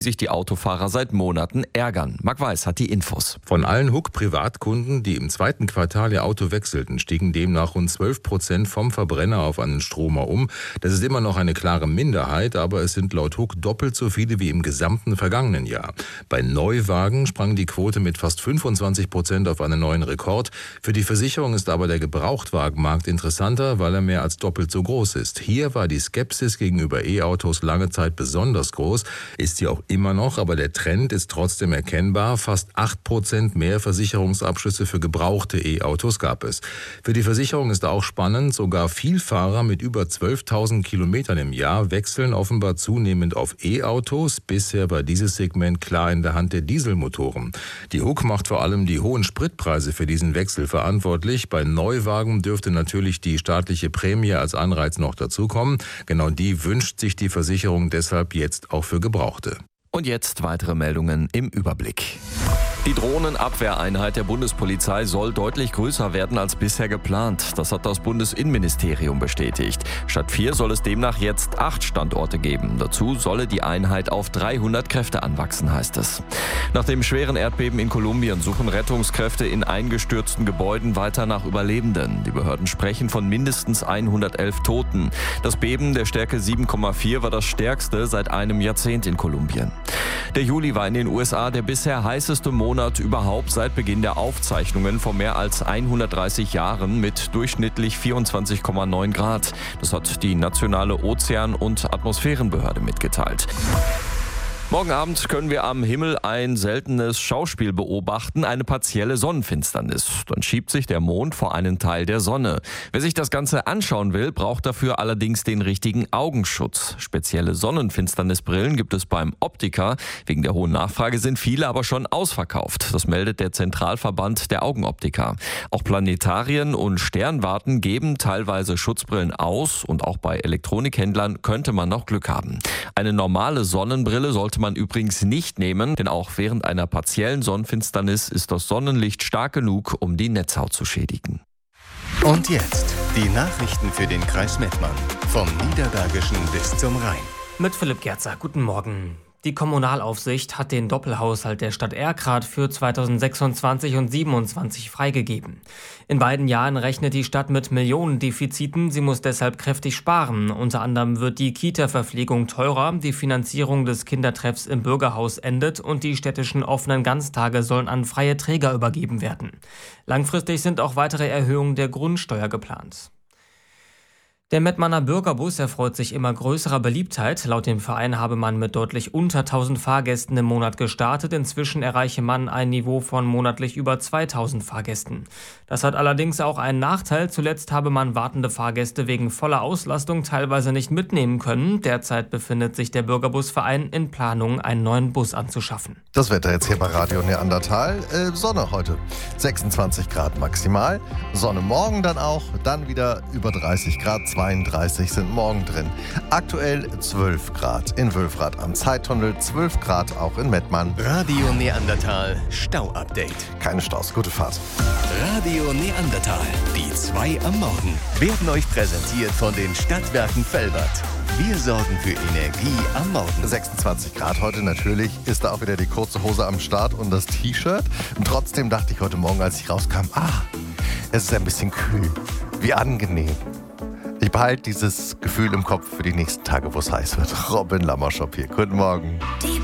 sich die Autofahrer seit Monaten ärgern. Marc Weiß hat die Infos. Von allen Huck-Privatkunden, die im zweiten Quartal ihr Auto wechselten, stiegen demnach rund 12% vom Verbrenner auf einen Stromer um. Das ist immer noch eine klare Minderheit, aber es sind laut Huck doppelt so viele wie im gesamten vergangenen Jahr. Bei Neuwagen sprang die Quote mit fast 25% auf einen neuen Rekord. Für die Versicherung ist aber der Gebrauchtwagenmarkt interessanter, weil er mehr als doppelt so groß ist. Hier war die Skepsis gegenüber E-Autos lange Zeit besonders groß, ist sie auch immer noch, aber der Trend ist trotzdem erkennbar. Fast 8% mehr Versicherungsabschlüsse für gebrauchte E-Autos gab es. Für die Versicherung ist auch spannend, sogar Vielfahrer mit über 12.000 Kilometern im Jahr wechseln offenbar zunehmend auf E-Autos. Bisher war dieses Segment klar in der Hand der Dieselmotoren. Die Huck macht vor allem die hohen Spritpreise für diesen Wechsel verantwortlich. Bei Neuwagen dürfte natürlich die staatliche Prämie als Anreiz noch dazukommen. Genau die wünscht sich die Versicherung deshalb jetzt auch für Gebrauchte. Und jetzt weitere Meldungen im Überblick. Die Drohnenabwehreinheit der Bundespolizei soll deutlich größer werden als bisher geplant. Das hat das Bundesinnenministerium bestätigt. Statt 4 soll es demnach jetzt 8 Standorte geben. Dazu solle die Einheit auf 300 Kräfte anwachsen, heißt es. Nach dem schweren Erdbeben in Kolumbien suchen Rettungskräfte in eingestürzten Gebäuden weiter nach Überlebenden. Die Behörden sprechen von mindestens 111 Toten. Das Beben der Stärke 7,4 war das stärkste seit einem Jahrzehnt in Kolumbien. Der Juli war in den USA der bisher heißeste Monat überhaupt seit Beginn der Aufzeichnungen vor mehr als 130 Jahren mit durchschnittlich 24,9 Grad. Das hat die nationale Ozean- und Atmosphärenbehörde mitgeteilt. Morgen Abend können wir am Himmel ein seltenes Schauspiel beobachten, eine partielle Sonnenfinsternis. Dann schiebt sich der Mond vor einen Teil der Sonne. Wer sich das Ganze anschauen will, braucht dafür allerdings den richtigen Augenschutz. Spezielle Sonnenfinsternisbrillen gibt es beim Optiker. Wegen der hohen Nachfrage sind viele aber schon ausverkauft. Das meldet der Zentralverband der Augenoptiker. Auch Planetarien und Sternwarten geben teilweise Schutzbrillen aus und auch bei Elektronikhändlern könnte man noch Glück haben. Eine normale Sonnenbrille sollte man übrigens nicht nehmen, denn auch während einer partiellen Sonnenfinsternis ist das Sonnenlicht stark genug, um die Netzhaut zu schädigen. Und jetzt die Nachrichten für den Kreis Mettmann. Vom Niederbergischen bis zum Rhein. Mit Philipp Gerzer, guten Morgen. Die Kommunalaufsicht hat den Doppelhaushalt der Stadt Erkrath für 2026 und 2027 freigegeben. In beiden Jahren rechnet die Stadt mit Millionendefiziten. Sie muss deshalb kräftig sparen. Unter anderem wird die Kita-Verpflegung teurer, die Finanzierung des Kindertreffs im Bürgerhaus endet und die städtischen offenen Ganztage sollen an freie Träger übergeben werden. Langfristig sind auch weitere Erhöhungen der Grundsteuer geplant. Der Mettmanner Bürgerbus erfreut sich immer größerer Beliebtheit. Laut dem Verein habe man mit deutlich unter 1000 Fahrgästen im Monat gestartet. Inzwischen erreiche man ein Niveau von monatlich über 2000 Fahrgästen. Das hat allerdings auch einen Nachteil. Zuletzt habe man wartende Fahrgäste wegen voller Auslastung teilweise nicht mitnehmen können. Derzeit befindet sich der Bürgerbusverein in Planung, einen neuen Bus anzuschaffen. Das Wetter jetzt hier bei Radio Neandertal. Sonne heute. 26 Grad maximal. Sonne morgen dann auch. Dann wieder über 30 Grad. 32 sind morgen drin. Aktuell 12 Grad in Wülfrath am Zeittunnel, 12 Grad auch in Mettmann. Radio Neandertal Stau-Update. Keine Staus, gute Fahrt. Radio Neandertal, die 2 am Morgen, werden euch präsentiert von den Stadtwerken Velbert. Wir sorgen für Energie am Morgen. 26 Grad heute natürlich, ist da auch wieder die kurze Hose am Start und das T-Shirt. Und trotzdem dachte ich heute Morgen, als ich rauskam, es ist ein bisschen kühl. Wie angenehm. Ich behalte dieses Gefühl im Kopf für die nächsten Tage, wo es heiß wird. Robin Lammerschop hier. Guten Morgen. Die